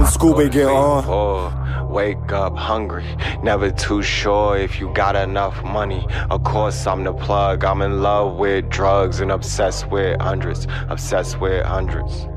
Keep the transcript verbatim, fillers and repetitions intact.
the Scooby get on. Poor, wake up hungry, never too sure if you got enough money. Of course I'm the plug, I'm in love with drugs and obsessed with hundreds, obsessed with hundreds.